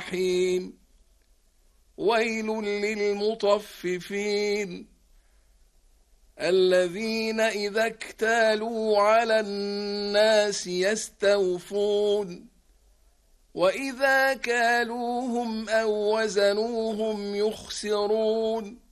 الجحيم ويل للمطففين الذين إذا اكتالوا على الناس يستوفون وإذا كالوهم أو وزنوهم يخسرون